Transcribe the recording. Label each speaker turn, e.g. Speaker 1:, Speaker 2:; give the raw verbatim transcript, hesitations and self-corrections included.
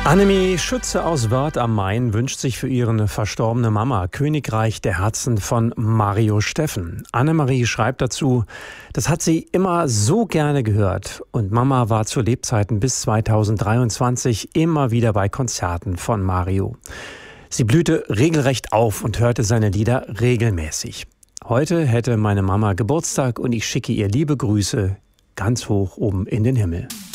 Speaker 1: Annemie Schütze aus Wörth am Main wünscht sich für ihre verstorbene Mama Königreich der Herzen von Mario Steffen. Annemarie schreibt dazu, das hat sie immer so gerne gehört und Mama war zu Lebzeiten bis zweitausenddreiundzwanzig immer wieder bei Konzerten von Mario. Sie blühte regelrecht auf und hörte seine Lieder regelmäßig. Heute hätte meine Mama Geburtstag und ich schicke ihr liebe Grüße ganz hoch oben in den Himmel.